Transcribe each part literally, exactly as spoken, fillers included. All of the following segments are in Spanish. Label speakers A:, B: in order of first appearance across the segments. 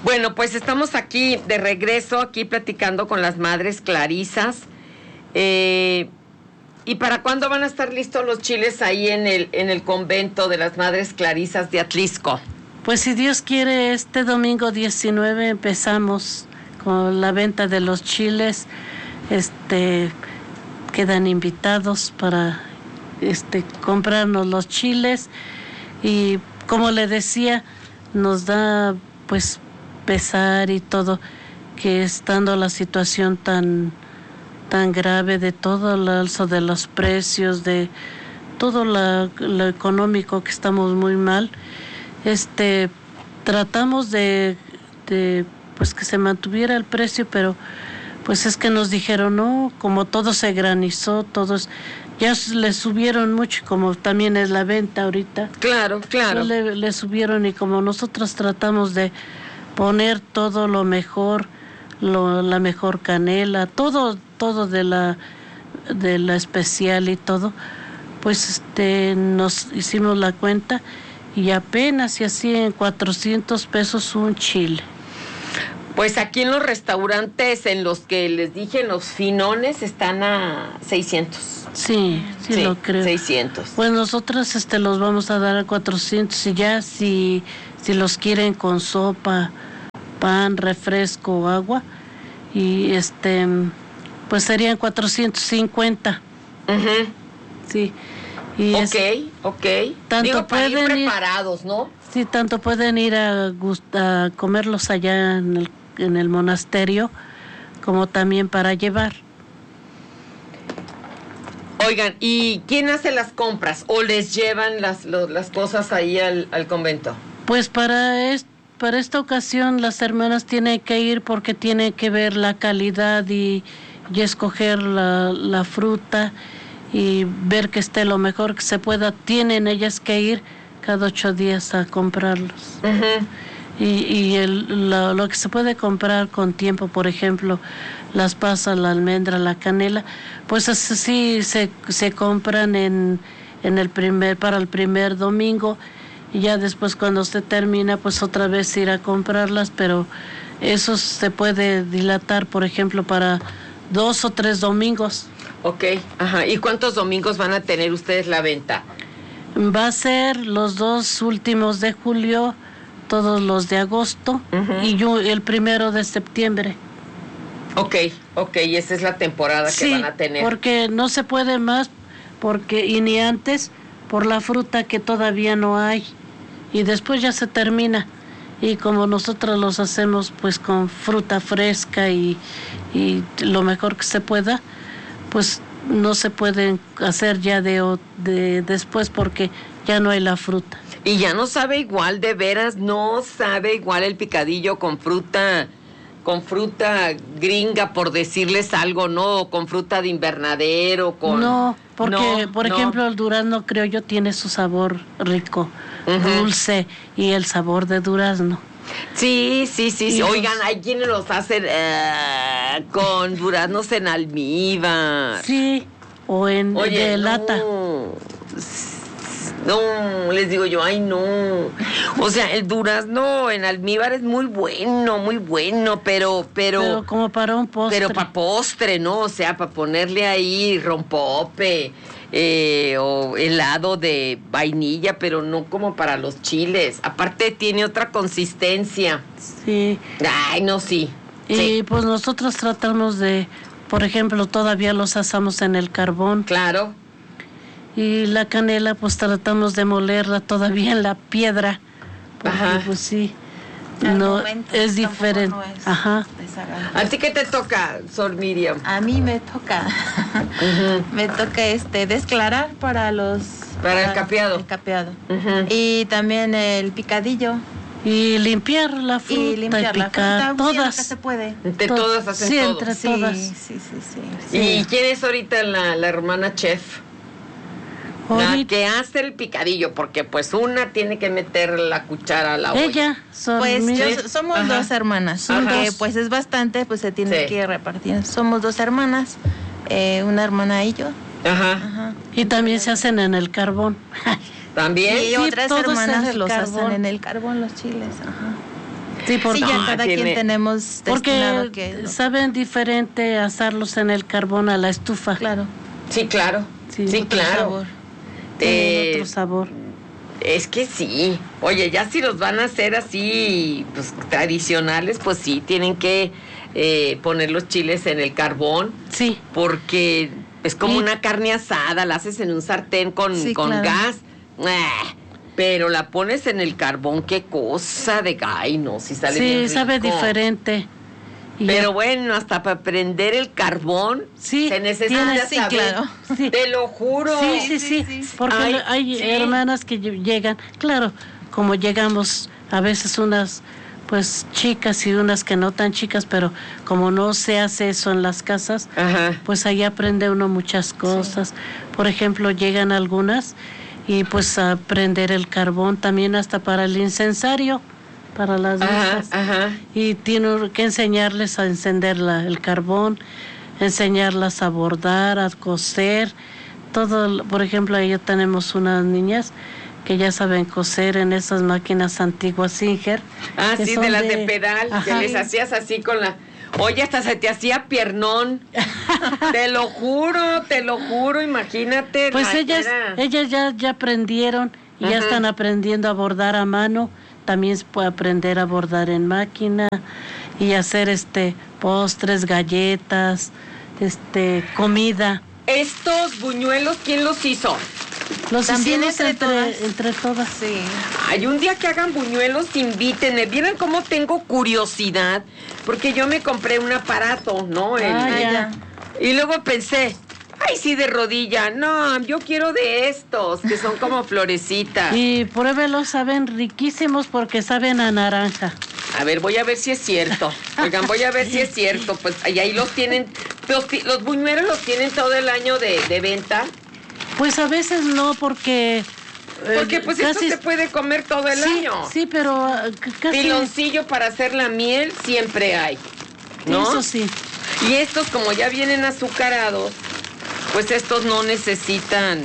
A: Bueno, pues estamos aquí de regreso, aquí platicando con las madres clarisas. Eh, ¿Y para cuándo van a estar listos los chiles ahí en el, en el convento de las madres clarisas de Atlisco?
B: Pues si Dios quiere, este domingo diecinueve empezamos con la venta de los chiles. Este, quedan invitados para este, comprarnos los chiles. Y como le decía, nos da pues pesar y todo, que estando la situación tan, tan grave de todo el alza de los precios, de todo la, lo económico, que estamos muy mal. Este, tratamos de, de pues que se mantuviera el precio, pero pues es que nos dijeron no, como todo se granizó, todos ya le subieron mucho, como también es la venta ahorita.
A: Claro, claro.
B: Le, le subieron, y como nosotros tratamos de poner todo lo mejor, lo, la mejor canela, todo, todo de la, de la especial y todo, pues este, nos hicimos la cuenta. Y apenas y así en cuatrocientos pesos un chile.
A: Pues aquí en los restaurantes en los que les dije, los finones, están a seiscientos.
B: Sí, sí, sí, lo creo.
A: seiscientos.
B: Pues nosotros este, los vamos a dar a cuatrocientos, y ya si, si los quieren con sopa, pan, refresco, agua, y este, pues serían cuatrocientos cincuenta.
A: Uh-huh.
B: Sí. Y
A: ok,
B: es,
A: ok.
B: Tanto
A: Digo, para
B: pueden
A: ir preparados,
B: ir,
A: ¿no?
B: Sí, tanto pueden ir a, a comerlos allá en el, en el monasterio, como también para llevar.
A: Oigan, ¿y quién hace las compras? ¿O les llevan las, lo, las cosas ahí al, al convento?
B: Pues para, es, para esta ocasión las hermanas tienen que ir, porque tienen que ver la calidad y, y escoger la, la fruta, y ver que esté lo mejor que se pueda. Tienen ellas que ir cada ocho días a comprarlos. Uh-huh. Y, y el, lo, lo que se puede comprar con tiempo, por ejemplo, las pasas, la almendra, la canela, pues así se, se compran en, en el primer, para el primer domingo, y ya después cuando se termina, pues otra vez ir a comprarlas, pero eso se puede dilatar, por ejemplo, para dos o tres domingos.
A: Ok, ajá. ¿Y cuántos domingos van a tener ustedes la venta?
B: Va a ser los dos últimos de julio, todos los de agosto, uh-huh, y yo, el primero de septiembre.
A: Ok, ok, y esa es la temporada
B: sí,
A: que van a tener.
B: Porque no se puede más, porque y ni antes, por la fruta que todavía no hay, y después ya se termina. Y como nosotros los hacemos pues con fruta fresca y, y lo mejor que se pueda, pues no se pueden hacer ya de, de después, porque ya no hay la fruta.
A: Y ya no sabe igual, de veras, no sabe igual el picadillo con fruta, con fruta gringa, por decirles algo, ¿no? Con fruta de invernadero, con...
B: No, porque,
A: no,
B: por
A: no.
B: ejemplo, el durazno, creo yo, tiene su sabor rico, uh-huh, dulce, y el sabor de durazno.
A: Sí, sí, sí, sí. Oigan, hay quienes los hacen uh, con duraznos en almíbar.
B: Sí, o en
A: Oye,
B: de
A: no.
B: lata.
A: No, les digo yo, ay no. O sea, el durazno en almíbar es muy bueno, muy bueno, pero, pero.
B: Pero como para un postre.
A: Pero para postre, ¿no? O sea, para ponerle ahí rompope, eh, o helado de vainilla, pero no como para los chiles. Aparte tiene otra consistencia.
B: Sí.
A: Ay, no, sí.
B: Y
A: sí.
B: pues nosotros tratamos de, por ejemplo, todavía los asamos en el carbón.
A: Claro.
B: Y la canela, pues tratamos de molerla todavía en la piedra. Porque,
A: ajá,
B: pues sí,
C: al
B: no
C: momento,
B: es diferente.
C: No es
B: ajá.
A: ¿A ti qué te toca, Sor Miriam?
C: A mí me toca, uh-huh, me toca este desclarar para los
A: para, para el capeado.
C: El capeado.
A: Uh-huh.
C: Y también el picadillo.
B: Y limpiar la fruta
C: y, limpiar
B: y
C: la
B: picar,
C: fruta,
B: todas.
C: Sí, que se puede.
A: Entre todas, todas hacen
B: sí,
A: todo.
B: Entre
C: sí,
B: todas.
C: Sí, sí, sí,
A: sí. ¿Y quién es ahorita la, la hermana chef? La que hace el picadillo, porque pues una tiene que meter la cuchara a la olla.
B: Ella,
C: pues
B: yo,
C: somos Ajá. dos hermanas,
B: Ajá.
C: porque pues es bastante, pues se tiene sí. que repartir. Somos dos hermanas, eh, una hermana y yo.
A: Ajá.
C: Ajá.
B: Y también se hacen en el carbón.
A: ¿También?
C: Y
B: sí,
C: otras hermanas los
B: carbón.
C: hacen en el carbón, los chiles. Ajá.
B: Sí, porque
C: sí, ya cada
A: tiene...
C: quien tenemos destinado
B: porque
C: que
B: saben diferente asarlos en el carbón a la estufa.
C: Claro.
A: Sí, claro. Sí, sí claro.
C: Sabor.
B: Tienen
A: Eh,
B: otro sabor.
A: Es que sí. Oye, ya si los van a hacer así, pues tradicionales, pues sí, tienen que eh, poner los chiles en el carbón.
B: Sí.
A: Porque es como
B: Y...
A: una carne asada, la haces en un sartén con,
C: sí,
A: con
C: claro.
A: gas. ¡Ah! Pero la pones en el carbón, qué cosa de... Ay, no, si sale bien rico.
B: Sí, sabe diferente. Y
A: Pero
B: ya...
A: bueno, hasta para prender el carbón
B: sí,
A: se necesita
B: tiene,
C: sí,
A: saber.
C: claro.
B: Sí.
A: Te lo juro.
B: Sí, sí,
C: sí,
B: sí,
C: sí.
B: porque
A: Ay,
B: hay
A: sí.
B: hermanas que llegan, claro, como llegamos a veces unas pues chicas y unas que no tan chicas, pero como no se hace eso en las casas,
A: Ajá.
B: pues ahí aprende uno muchas cosas. Sí. Por ejemplo, llegan algunas y pues a prender el carbón también hasta para el incensario, para las mesas.
A: Ajá, ajá.
B: Y tiene que enseñarles a encender la, el carbón, enseñarlas a bordar, a coser, todo. Por ejemplo, ahí tenemos unas niñas que ya saben coser en esas máquinas antiguas Singer.
A: Ah, sí, de las de, de pedal,
B: ajá,
A: que les hacías así con la... Oye, hasta se te hacía piernón. Te lo juro, te lo juro, imagínate.
B: Pues
A: la,
B: ellas,
A: era...
B: ellas ya, ya aprendieron y ajá, ya están aprendiendo a bordar a mano. También se puede aprender a bordar en máquina y hacer este postres, galletas, este comida.
A: ¿Estos buñuelos quién los hizo?
B: Los
C: También
B: hicimos
C: entre,
B: entre,
C: todas.
B: entre todas.
C: Sí.
A: Ay, un día que hagan buñuelos, invítenme. ¿Vieran cómo tengo curiosidad? Porque yo me compré un aparato, ¿no? El,
B: Ah, ya.
A: Y luego pensé, ay, sí, de rodilla. No, yo quiero de estos, que son como florecitas.
B: Y pruébelos, saben riquísimos porque saben a naranja.
A: A ver, voy a ver si es cierto. Oigan, voy a ver si es cierto. Pues y ahí los tienen, los, los buñuelos los tienen todo el año de, de venta.
B: Pues a veces no, porque...
A: Porque pues
B: casi
A: esto se puede comer todo el
B: sí,
A: año.
B: Sí, pero uh, casi...
A: Piloncillo para hacer la miel siempre hay, ¿no?
B: Eso sí.
A: Y estos, como ya vienen azucarados, pues estos no necesitan,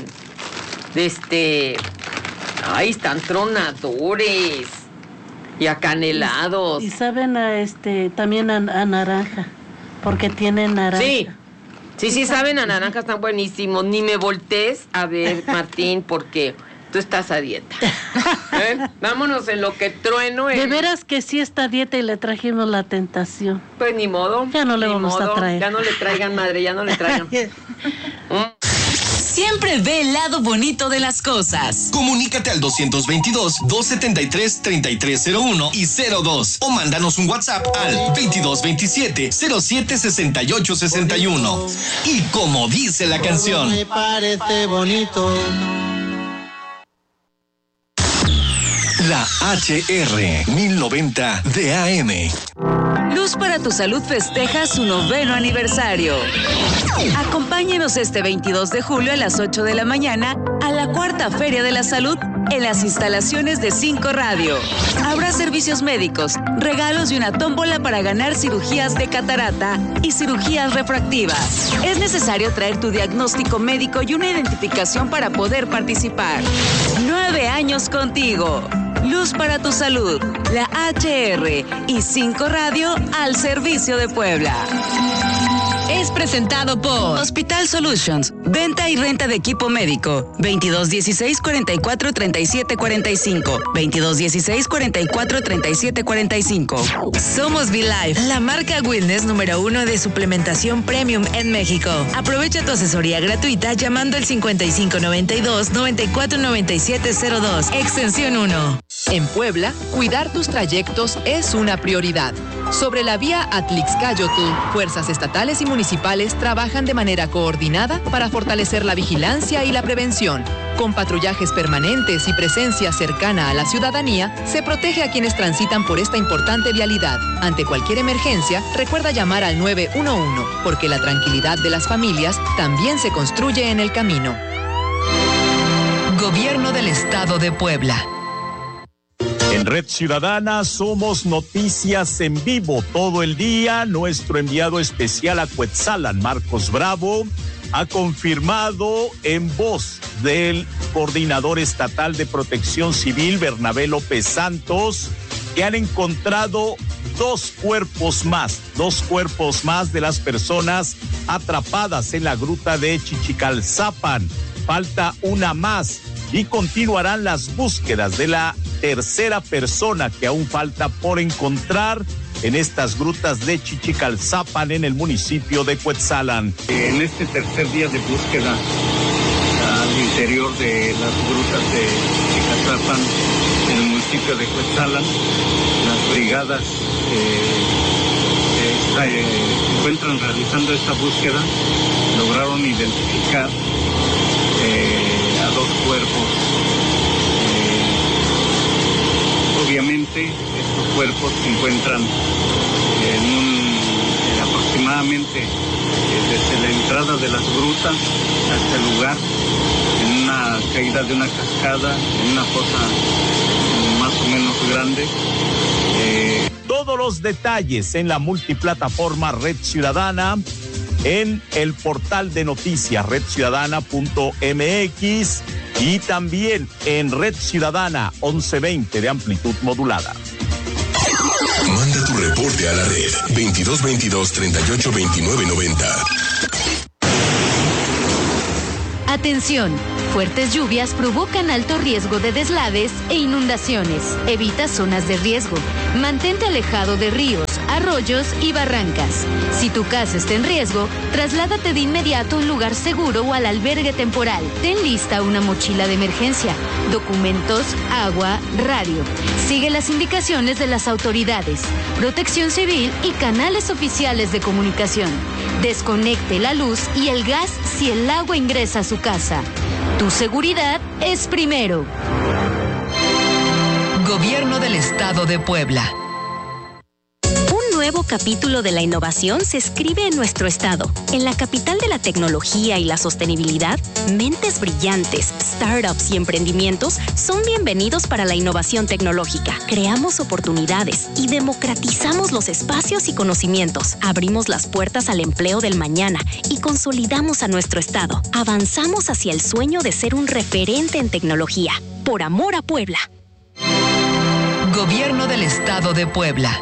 A: este... Ay, están tronadores y acanelados.
B: Y, y saben a este, también a, a naranja, porque tienen naranja.
A: Sí. Sí, sí, saben a naranja, están buenísimos. Ni me voltees a ver, Martín, porque tú estás a dieta. ¿Eh? Vámonos en lo que trueno. El...
B: De veras que sí está a dieta y le trajimos la tentación.
A: Pues ni modo.
B: Ya no le
A: ni
B: vamos
A: modo.
B: a traer.
A: Ya no le traigan, madre, ya no le traigan.
D: Siempre ve el lado bonito de las cosas.
E: Comunícate al dos veintidós, doscientos setenta y tres, treinta y tres cero uno y cero dos o mándanos un WhatsApp al veintidós veintisiete, cero siete sesenta y ocho sesenta y uno. Y como dice la canción,
F: me parece bonito.
E: La H R mil noventa de A M.
D: Luz para tu Salud festeja su noveno aniversario. Acompáñenos este veintidós de julio a las ocho de la mañana a la cuarta Feria de la Salud en las instalaciones de Cinco Radio. Habrá servicios médicos, regalos y una tómbola para ganar cirugías de catarata y cirugías refractivas. Es necesario traer tu diagnóstico médico y una identificación para poder participar. Nueve años contigo. Luz para tu Salud, la H R y Cinco Radio al servicio de Puebla. Es presentado por Hospital Solutions, venta y renta de equipo médico, veintidós dieciséis, cuarenta y cuatro, treinta y siete, cuarenta y cinco, veintidós dieciséis, cuarenta y cuatro, treinta y siete, cuarenta y cinco. Somos V-Life, la marca wellness número uno de suplementación premium en México. Aprovecha tu asesoría gratuita llamando al cincuenta y cinco noventa y dos, noventa y cuatro noventa y siete cero dos, extensión uno.
G: En Puebla, cuidar tus trayectos es una prioridad. Sobre la vía Atlixcáyotl, fuerzas estatales y municipales trabajan de manera coordinada para fortalecer la vigilancia y la prevención. Con patrullajes permanentes y presencia cercana a la ciudadanía, se protege a quienes transitan por esta importante vialidad. Ante cualquier emergencia, recuerda llamar al nueve uno uno, porque la tranquilidad de las familias también se construye en el camino. Gobierno del Estado de Puebla.
H: En Red Ciudadana somos noticias en vivo todo el día. Nuestro enviado especial a Cuetzalan, Marcos Bravo, ha confirmado en voz del coordinador estatal de Protección Civil, Bernabé López Santos, que han encontrado dos cuerpos más, dos cuerpos más de las personas atrapadas en la gruta de Chichicalzapan. Falta una más y continuarán las búsquedas de la tercera persona que aún falta por encontrar en estas grutas de Chichicalzapan en el municipio de Cuetzalan.
I: En este tercer día de búsqueda al interior de las grutas de Chichicalzapan en el municipio de Cuetzalan, las brigadas eh, está, eh, se encuentran realizando esta búsqueda, lograron identificar eh, a dos cuerpos. Eh, obviamente estos cuerpos se encuentran en un eh, aproximadamente eh, desde la entrada de las grutas hasta el lugar, en una caída de una cascada, en una fosa más o menos grande. Eh,
H: Todos los detalles en la multiplataforma Red Ciudadana, en el portal de noticias red ciudadana punto m x y también en Red Ciudadana once veinte de amplitud modulada.
J: Manda tu reporte a la red veintidós veintidós treinta y ocho veintinueve noventa.
K: Atención, fuertes lluvias provocan alto riesgo de deslaves e inundaciones. Evita zonas de riesgo. Mantente alejado de ríos, arroyos y barrancas. Si tu casa está en riesgo, trasládate de inmediato a un lugar seguro o al albergue temporal. Ten lista una mochila de emergencia, documentos, agua, radio. Sigue las indicaciones de las autoridades, Protección Civil y canales oficiales de comunicación. Desconecte la luz y el gas si el agua ingresa a su casa. Tu seguridad es primero.
G: Gobierno del Estado de Puebla.
L: Un nuevo capítulo de la innovación se escribe en nuestro estado. En la capital de la tecnología y la sostenibilidad, mentes brillantes, startups y emprendimientos son bienvenidos para la innovación tecnológica. Creamos oportunidades y democratizamos los espacios y conocimientos. Abrimos las puertas al empleo del mañana y consolidamos a nuestro estado. Avanzamos hacia el sueño de ser un referente en tecnología. Por amor a Puebla.
G: Gobierno del Estado de Puebla.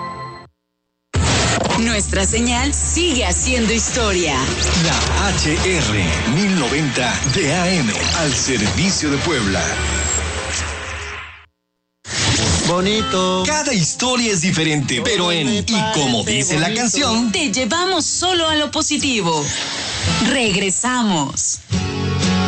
D: Nuestra señal sigue haciendo historia.
E: La H R mil noventa de A M al servicio de Puebla.
F: Bonito.
E: Cada historia es diferente, pero en Y como dice la canción,
D: te llevamos solo a lo positivo. Regresamos.